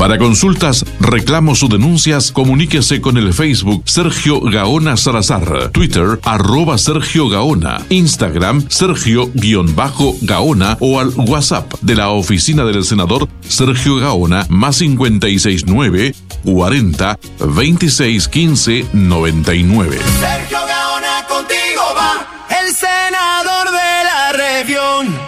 Para consultas, reclamos o denuncias, comuníquese con el Facebook Sergio Gaona Salazar, Twitter @Sergio Gaona, Instagram Sergio_Gaona o al WhatsApp de la oficina del senador Sergio Gaona +569 40 26 15 99. Sergio Gaona, contigo va el senador de la región.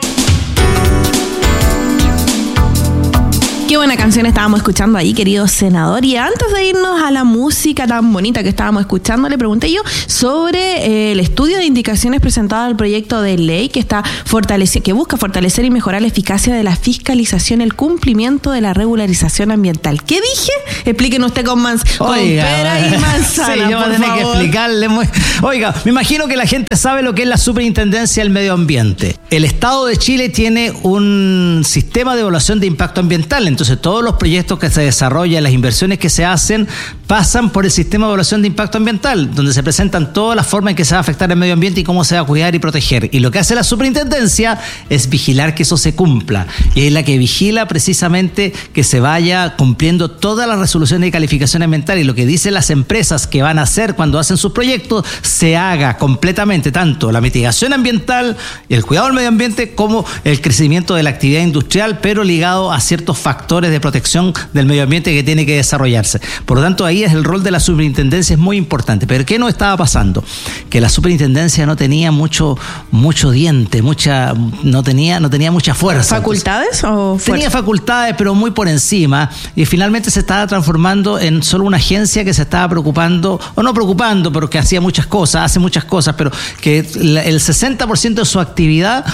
Qué buena canción estábamos escuchando ahí, querido senador. Y antes de irnos a la música tan bonita que estábamos escuchando, le pregunté yo sobre el estudio de indicaciones presentado al proyecto de ley que busca fortalecer y mejorar la eficacia de la fiscalización y el cumplimiento de la regularización ambiental. ¿Qué dije? Explíquenos usted con pera y manzana. Sí, yo voy a tener que explicarle. Oiga, me imagino que la gente sabe lo que es la Superintendencia del Medio Ambiente. El Estado de Chile tiene un sistema de evaluación de impacto ambiental. Entonces, todos los proyectos que se desarrollan, las inversiones que se hacen, pasan por el sistema de evaluación de impacto ambiental, donde se presentan todas las formas en que se va a afectar el medio ambiente y cómo se va a cuidar y proteger. Y lo que hace la superintendencia es vigilar que eso se cumpla. Y es la que vigila precisamente que se vaya cumpliendo todas las resoluciones de calificación ambiental. Y lo que dicen las empresas que van a hacer cuando hacen sus proyectos, se haga completamente tanto la mitigación ambiental y el cuidado del medio ambiente como el crecimiento de la actividad industrial, pero ligado a ciertos factores de protección del medio ambiente que tiene que desarrollarse. Por lo tanto, ahí es el rol de la superintendencia, es muy importante. Pero ¿qué nos estaba pasando? Que la superintendencia no tenía mucho diente, no tenía mucha fuerza. ¿Facultades o fuerza? Tenía facultades, pero muy por encima, y finalmente se estaba transformando en solo una agencia que se estaba preocupando, o no preocupando, pero que hace muchas cosas, pero que el 60% de su actividad,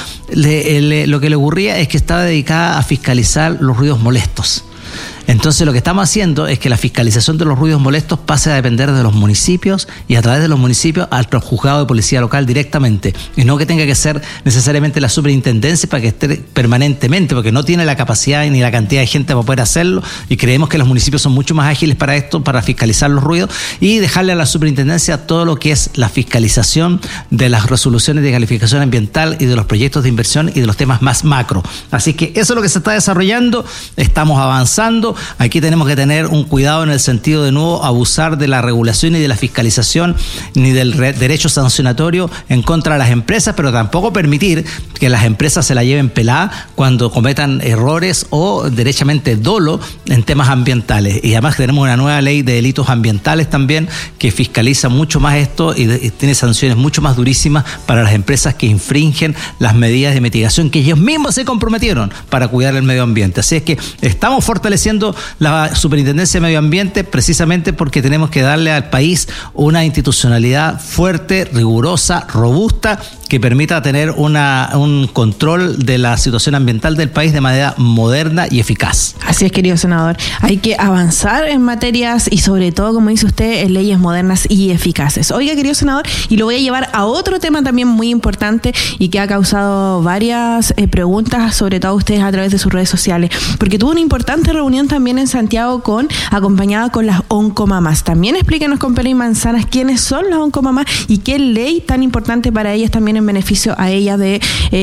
lo que le ocurría es que estaba dedicada a fiscalizar los ruidos molestos. Entonces lo que estamos haciendo es que la fiscalización de los ruidos molestos pase a depender de los municipios y a través de los municipios al juzgado de policía local directamente, y no que tenga que ser necesariamente la superintendencia para que esté permanentemente, porque no tiene la capacidad ni la cantidad de gente para poder hacerlo, y creemos que los municipios son mucho más ágiles para esto, para fiscalizar los ruidos, y dejarle a la superintendencia todo lo que es la fiscalización de las resoluciones de calificación ambiental y de los proyectos de inversión y de los temas más macro. Así que eso es lo que se está desarrollando, estamos avanzando. Aquí tenemos que tener un cuidado en el sentido de no abusar de la regulación y de la fiscalización ni del derecho sancionatorio en contra de las empresas, pero tampoco permitir que las empresas se la lleven pelada cuando cometan errores o derechamente dolo en temas ambientales. Y además tenemos una nueva ley de delitos ambientales también que fiscaliza mucho más esto y tiene sanciones mucho más durísimas para las empresas que infringen las medidas de mitigación que ellos mismos se comprometieron para cuidar el medio ambiente. Así es que estamos fortaleciendo la Superintendencia de Medio Ambiente precisamente porque tenemos que darle al país una institucionalidad fuerte, rigurosa, robusta, que permita tener un control de la situación ambiental del país de manera moderna y eficaz. Así es, querido senador. Hay que avanzar en materias y sobre todo, como dice usted, en leyes modernas y eficaces. Oiga, querido senador, y lo voy a llevar a otro tema también muy importante y que ha causado varias preguntas, sobre todo a ustedes a través de sus redes sociales, porque tuvo una importante reunión también en Santiago acompañada con las oncomamás. También explíquenos con pera y manzanas quiénes son las oncomamás y qué ley tan importante para ellas también en beneficio a ellas de,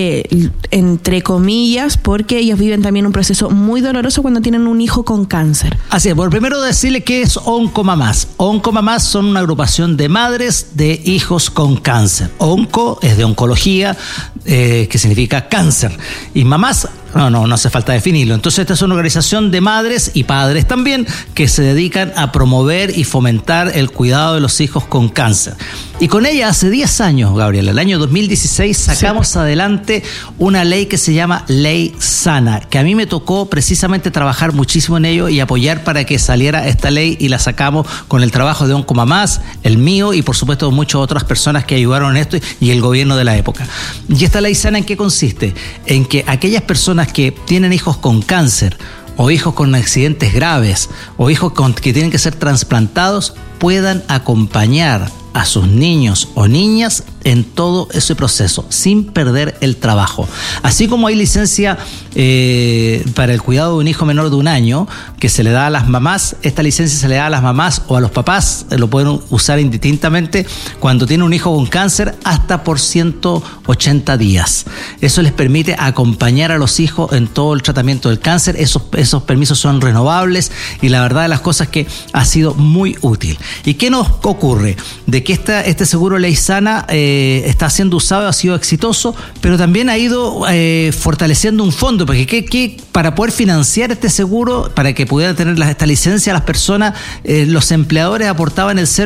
entre comillas, porque ellos viven también un proceso muy doloroso cuando tienen un hijo con cáncer. Así es, por primero decirle qué es oncomamás. Oncomamás son una agrupación de madres de hijos con cáncer. Onco es de oncología, que significa cáncer, y mamás no hace falta definirlo. Entonces esta es una organización de madres y padres también que se dedican a promover y fomentar el cuidado de los hijos con cáncer. Y con ella hace 10 años, Gabriela, el año 2016, sacamos adelante una ley que se llama Ley Sana, que a mí me tocó precisamente trabajar muchísimo en ello y apoyar para que saliera esta ley, y la sacamos con el trabajo de Oncomamás, el mío y por supuesto muchas otras personas que ayudaron en esto y el gobierno de la época. ¿Y esta Ley Sana en qué consiste? En que aquellas personas que tienen hijos con cáncer o hijos con accidentes graves o hijos que tienen que ser trasplantados puedan acompañar a sus niños o niñas en todo ese proceso, sin perder el trabajo. Así como hay licencia para el cuidado de un hijo menor de 1 año, que se le da a las mamás, esta licencia se le da a las mamás o a los papás, lo pueden usar indistintamente cuando tienen un hijo con cáncer hasta por 180 días. Eso les permite acompañar a los hijos en todo el tratamiento del cáncer. Esos permisos son renovables y la verdad de las cosas es que ha sido muy útil. ¿Y qué nos ocurre? De que este seguro Ley Sana está siendo usado, ha sido exitoso, pero también ha ido fortaleciendo un fondo, porque para poder financiar este seguro, para que pudieran tener esta licencia las personas, los empleadores aportaban el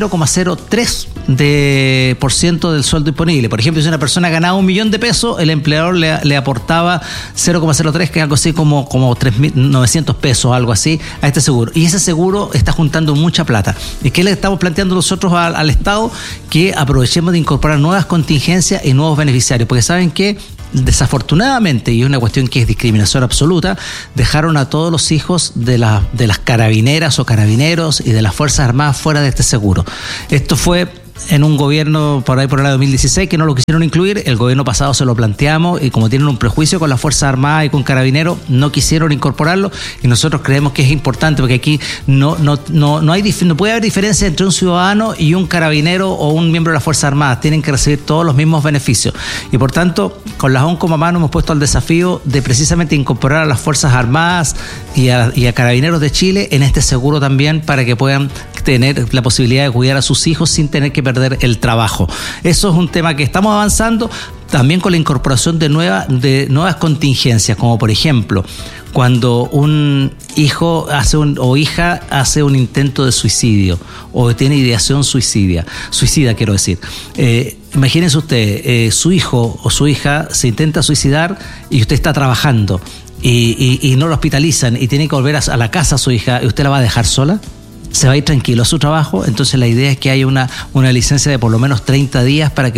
0,03% del sueldo disponible. Por ejemplo, si una persona ganaba $1.000.000, el empleador le aportaba 0,03, que es algo así como 3.900 pesos, algo así, a este seguro. Y ese seguro está juntando mucha plata. ¿Y qué le estamos planteando nosotros al Estado? Que aprovechemos de incorporar nuevas contingencias y nuevos beneficiarios, porque saben que desafortunadamente, y es una cuestión que es discriminación absoluta, dejaron a todos los hijos de las carabineras o carabineros y de las Fuerzas Armadas fuera de este seguro. Esto fue en un gobierno por ahí por el año 2016 que no lo quisieron incluir. El gobierno pasado se lo planteamos y como tienen un prejuicio con las Fuerzas Armadas y con Carabineros, no quisieron incorporarlo, y nosotros creemos que es importante porque aquí no puede haber diferencia entre un ciudadano y un carabinero o un miembro de las Fuerzas Armadas. Tienen que recibir todos los mismos beneficios y por tanto con las ONCOMAMA nos hemos puesto al desafío de precisamente incorporar a las Fuerzas Armadas y a Carabineros de Chile en este seguro también, para que puedan tener la posibilidad de cuidar a sus hijos sin tener que perder el trabajo. Eso es un tema que estamos avanzando también con la incorporación de nuevas contingencias, como por ejemplo cuando un hijo o hija hace un intento de suicidio o tiene ideación suicida quiero decir. Imagínense usted, su hijo o su hija se intenta suicidar y usted está trabajando y no lo hospitalizan y tiene que volver a la casa a su hija, ¿y usted la va a dejar sola? ¿Se va a ir tranquilo a su trabajo? Entonces la idea es que haya una licencia de por lo menos 30 días para que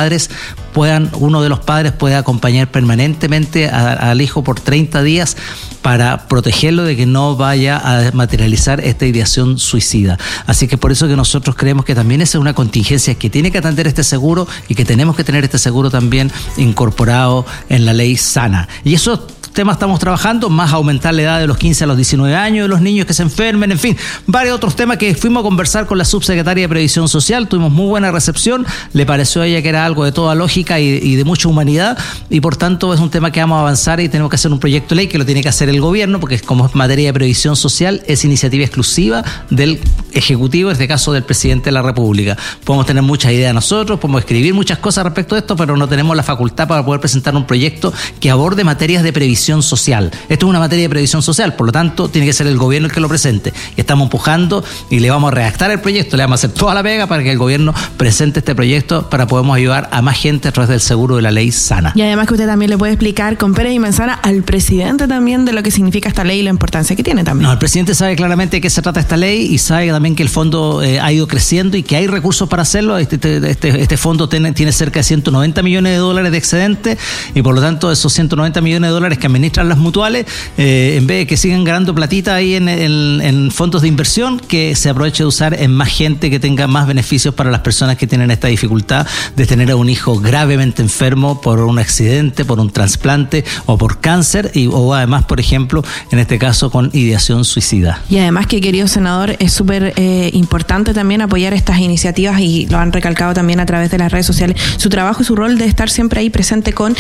uno de los padres pueda acompañar permanentemente al hijo por 30 días para protegerlo de que no vaya a materializar esta ideación suicida. Así que por eso que nosotros creemos que también esa es una contingencia que tiene que atender este seguro y que tenemos que tener este seguro también incorporado en la Ley Sana. Y eso temas estamos trabajando, más aumentar la edad de los 15 a los 19 años de los niños que se enfermen, en fin, varios otros temas que fuimos a conversar con la subsecretaria de Previsión Social, tuvimos muy buena recepción, le pareció a ella que era algo de toda lógica y de mucha humanidad, y por tanto es un tema que vamos a avanzar y tenemos que hacer un proyecto de ley que lo tiene que hacer el gobierno, porque como es materia de previsión social, es iniciativa exclusiva del Ejecutivo, en este caso del Presidente de la República. Podemos tener muchas ideas nosotros, podemos escribir muchas cosas respecto a esto, pero no tenemos la facultad para poder presentar un proyecto que aborde materias de previsión social. Esto es una materia de previsión social, por lo tanto tiene que ser el gobierno el que lo presente, y estamos empujando y le vamos a redactar el proyecto, le vamos a hacer toda la pega para que el gobierno presente este proyecto para poder ayudar a más gente a través del seguro de la Ley Sana. Y además que usted también le puede explicar con peras y manzana al presidente también de lo que significa esta ley y la importancia que tiene también. No, el presidente sabe claramente de qué se trata esta ley y sabe también que el fondo ha ido creciendo y que hay recursos para hacerlo. Este fondo tiene cerca de $190 millones de excedente, y por lo tanto esos $190 millones que administran las mutuales, en vez de que sigan ganando platita ahí en fondos de inversión, que se aproveche de usar en más gente que tenga más beneficios para las personas que tienen esta dificultad de tener a un hijo gravemente enfermo por un accidente, por un trasplante o por cáncer, o además, por ejemplo, en este caso con ideación suicida. Y además que, querido senador, es súper importante también apoyar estas iniciativas, y lo han recalcado también a través de las redes sociales, su trabajo y su rol de estar siempre ahí presente con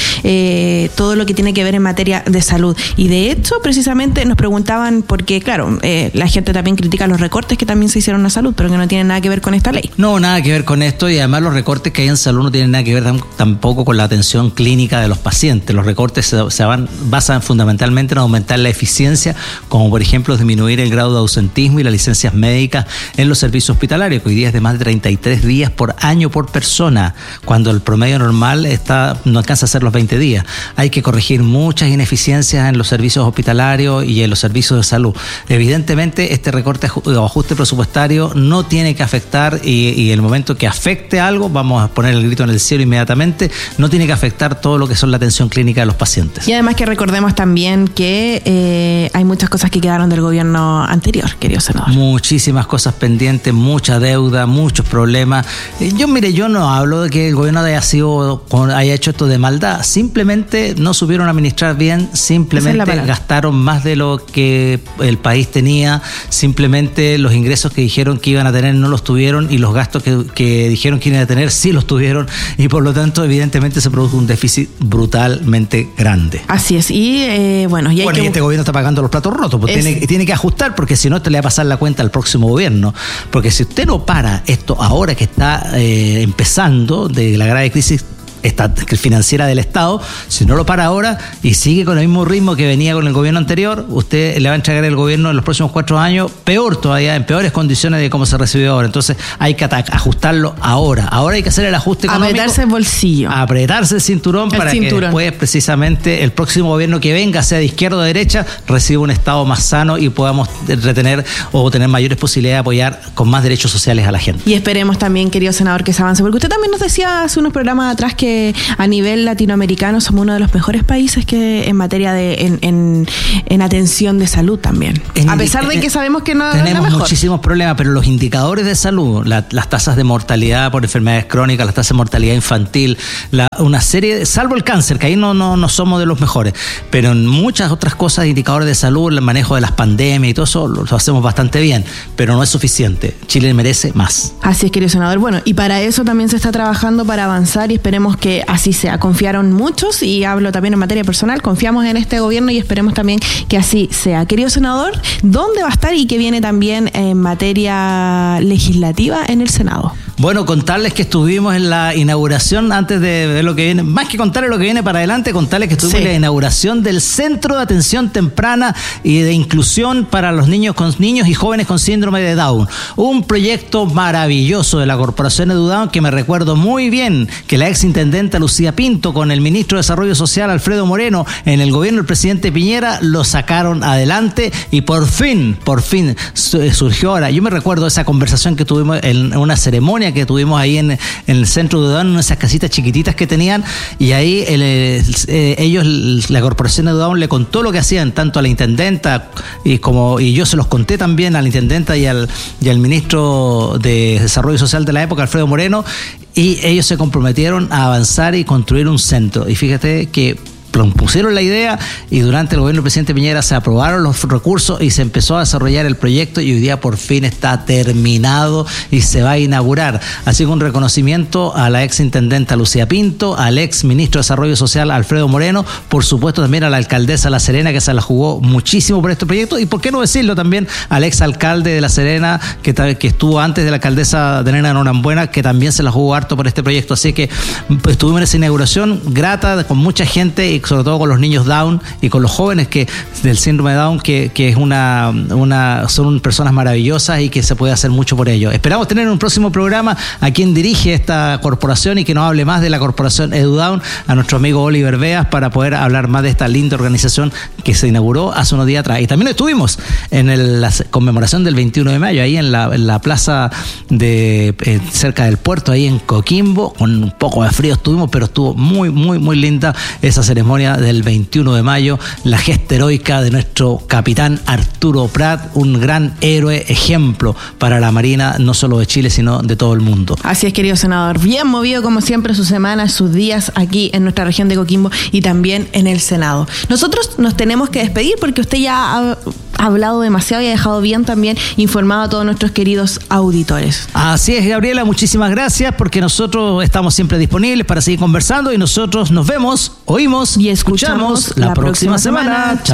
todo lo que tiene que ver en materia de salud. Y de hecho, precisamente nos preguntaban, porque claro, la gente también critica los recortes que también se hicieron a salud, pero que no tienen nada que ver con esta ley. No, nada que ver con esto, y además los recortes que hay en salud no tienen nada que ver tampoco con la atención clínica de los pacientes. Los recortes se basan fundamentalmente en aumentar la eficiencia, como por ejemplo disminuir el grado de ausentismo y las licencias médicas en los servicios hospitalarios, que hoy día es de más de 33 días por año por persona, cuando el promedio normal no alcanza a ser los 20 días. Hay que corregir muchas ineficiencias en los servicios hospitalarios y en los servicios de salud. Evidentemente, este recorte o ajuste presupuestario no tiene que afectar, y en el momento que afecte algo, vamos a poner el grito en el cielo inmediatamente, no tiene que afectar todo lo que son la atención clínica de los pacientes. Y además que recordemos también que hay muchas cosas que quedaron del gobierno anterior, querido senador. Muchísimas muchísimas cosas pendientes, mucha deuda, muchos problemas. Yo no hablo de que el gobierno haya hecho esto de maldad, simplemente no supieron administrar bien, simplemente gastaron más de lo que el país tenía, simplemente los ingresos que dijeron que iban a tener no los tuvieron y los gastos que dijeron que iban a tener sí los tuvieron, y por lo tanto evidentemente se produjo un déficit brutalmente grande. Así es, y este gobierno está pagando los platos rotos, pues tiene que ajustar, porque si no te le va a pasar la cuenta al próximo gobierno, porque si usted no para esto ahora que está empezando de la grave crisis financiera del Estado, si no lo para ahora y sigue con el mismo ritmo que venía con el gobierno anterior, usted le va a entregar el gobierno en los próximos 4 años peor todavía, en peores condiciones de cómo se recibió ahora. Entonces hay que ajustarlo ahora hay que hacer el ajuste económico, apretarse el bolsillo, apretarse el cinturón que después precisamente el próximo gobierno que venga, sea de izquierda o de derecha, reciba un Estado más sano y podamos retener o tener mayores posibilidades de apoyar con más derechos sociales a la gente. Y esperemos también, querido senador, que se avance, porque usted también nos decía hace unos programas atrás que a nivel latinoamericano somos uno de los mejores países que en materia de en atención de salud también. A pesar de que sabemos que no tenemos es la mejor. Muchísimos problemas, pero los indicadores de salud, las tasas de mortalidad por enfermedades crónicas, las tasas de mortalidad infantil, una serie, salvo el cáncer, que ahí no somos de los mejores, pero en muchas otras cosas, indicadores de salud, el manejo de las pandemias y todo eso, lo hacemos bastante bien, pero no es suficiente. Chile merece más. Así es, querido senador. Bueno, y para eso también se está trabajando para avanzar y esperemos que así sea. Confiaron muchos, y hablo también en materia personal, confiamos en este gobierno y esperemos también que así sea. Querido senador, ¿dónde va a estar y qué viene también en materia legislativa en el Senado? Bueno, contarles que estuvimos en la inauguración, antes de ver lo que viene, más que contarles lo que viene para adelante, contarles que estuvimos en la inauguración del Centro de Atención Temprana y de Inclusión para los niños y jóvenes con síndrome de Down. Un proyecto maravilloso de la Corporación EduDown, que me recuerdo muy bien que la exintendenta Lucía Pinto con el ministro de Desarrollo Social Alfredo Moreno en el gobierno del presidente Piñera lo sacaron adelante y por fin surgió ahora. Yo me recuerdo esa conversación que tuvimos en una ceremonia que tuvimos ahí en el centro de EduDown, en esas casitas chiquititas que tenían, y ahí ellos, la Corporación EduDown, le contó lo que hacían tanto a la intendenta y yo se los conté también a la intendenta y al ministro de Desarrollo Social de la época, Alfredo Moreno, y ellos se comprometieron a avanzar y construir un centro. Y fíjate que pusieron la idea y durante el gobierno del presidente Piñera se aprobaron los recursos y se empezó a desarrollar el proyecto, y hoy día por fin está terminado y se va a inaugurar. Así que un reconocimiento a la ex intendenta Lucía Pinto, al ex ministro de Desarrollo Social Alfredo Moreno, por supuesto también a la alcaldesa La Serena, que se la jugó muchísimo por este proyecto, y por qué no decirlo también al ex alcalde de La Serena, que estuvo antes de la alcaldesa de Elena Norambuena, que también se la jugó harto por este proyecto. Así que pues, estuvimos en esa inauguración grata con mucha gente y sobre todo con los niños Down y con los jóvenes del síndrome de Down, que es son personas maravillosas y que se puede hacer mucho por ellos. Esperamos tener en un próximo programa a quien dirige esta corporación y que nos hable más de la corporación EduDown, a nuestro amigo Oliver Beas, para poder hablar más de esta linda organización que se inauguró hace unos días atrás. Y también estuvimos en la conmemoración del 21 de mayo, ahí en la plaza cerca del puerto, ahí en Coquimbo, con un poco de frío estuvimos, pero estuvo muy, muy, muy linda esa ceremonia del 21 de mayo, la gesta heroica de nuestro capitán Arturo Prat, un gran héroe, ejemplo para la Marina, no solo de Chile, sino de todo el mundo. Así es, querido senador, bien movido como siempre sus semanas, sus días aquí en nuestra región de Coquimbo y también en el Senado. Nosotros nos tenemos que despedir porque usted ya ha hablado demasiado y ha dejado bien también informado a todos nuestros queridos auditores. Así es, Gabriela, muchísimas gracias, porque nosotros estamos siempre disponibles para seguir conversando y nosotros nos vemos, oímos y escuchamos la próxima semana. Chao.